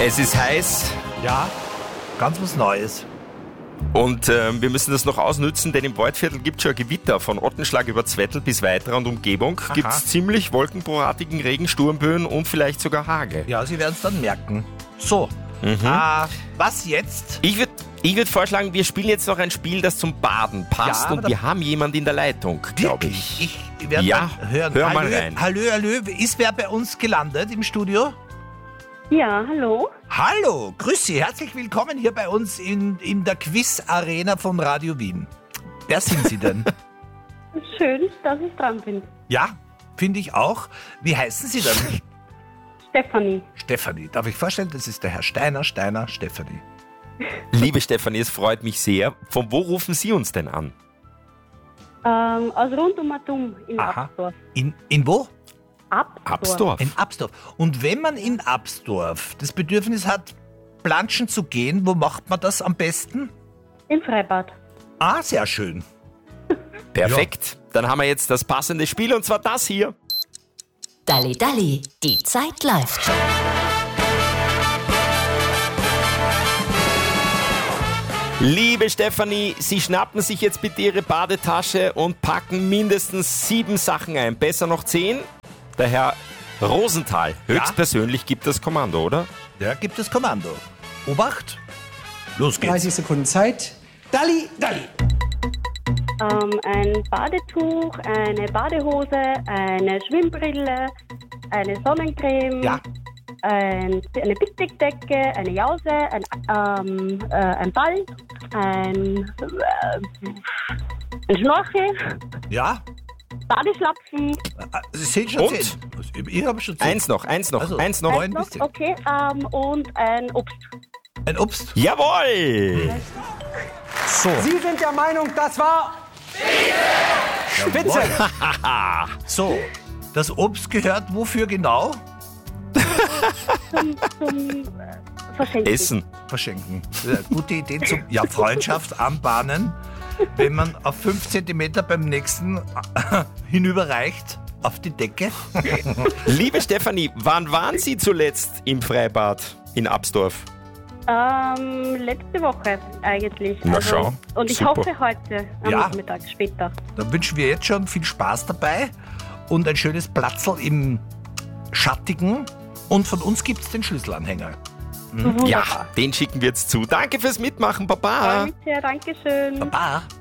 Es ist heiß. Ja, ganz was Neues. Und wir müssen das noch ausnützen, denn im Waldviertel gibt es schon ein Gewitter. Von Ottenschlag über Zwettl bis Weitra und Umgebung gibt es ziemlich wolkenbroartigen Regen, Sturmböen und vielleicht sogar Hagel. Ja, Sie werden es dann merken. So, was jetzt? Ich würd vorschlagen, wir spielen jetzt noch ein Spiel, das zum Baden passt. Ja, und wir haben jemanden in der Leitung, glaube ich. Ich werde Ja, dann hören. hör mal rein. Hallo. Ist wer bei uns gelandet im Studio? Ja, hallo. Hallo, grüß Sie, herzlich willkommen hier bei uns in der Quiz-Arena von Radio Wien. Wer sind Sie denn? Schön, dass ich dran bin. Ja, finde ich auch. Wie heißen Sie denn? Stefanie. Stefanie. Darf ich vorstellen, das ist der Herr Stefanie. Liebe Stefanie, es freut mich sehr. Von wo rufen Sie uns denn an? Aus rund um Atum in Absdorf. In wo? Absdorf. In Absdorf. Und wenn man in Absdorf das Bedürfnis hat, planschen zu gehen, wo macht man das am besten? Im Freibad. Ah, sehr schön. Perfekt. Dann haben wir jetzt das passende Spiel und zwar das hier. Dalli Dalli, die Zeit läuft. Liebe Stefanie, Sie schnappen sich jetzt bitte Ihre Badetasche und packen mindestens 7 Sachen ein. Besser noch 10. Der Herr Rosenthal höchstpersönlich gibt das Kommando, oder? Ja, gibt es Kommando. Obacht. Los geht's. 30 Sekunden Zeit. Dalli, Dalli. Ein Badetuch, eine Badehose, eine Schwimmbrille, eine Sonnencreme, eine Picknickdecke, eine Jause, ein Ball, ein Schnorchel, Ja, Badeschlapfen. Sie sehen schon Und? 10. Ich habe schon 10. Eins noch. Also, eins noch. 9 bis 10. Okay, und ein Obst. Ein Obst. Jawohl! So. Sie sind der Meinung, das war Spitze. So, das Obst gehört wofür genau? Zum Verschenken. Essen. Verschenken. Ja, gute Idee zum Freundschaft anbahnen, wenn man auf 5 cm beim nächsten hinüberreicht auf die Decke. Liebe Stefanie, wann waren Sie zuletzt im Freibad in Absdorf? Letzte Woche eigentlich. Na schau, Und ich super. hoffe heute am Nachmittag später. Dann wünschen wir jetzt schon viel Spaß dabei und ein schönes Platzl im Schattigen. Und von uns gibt es den Schlüsselanhänger. Ja, den schicken wir jetzt zu. Danke fürs Mitmachen, Baba. Freue mich sehr, Dankeschön. Baba.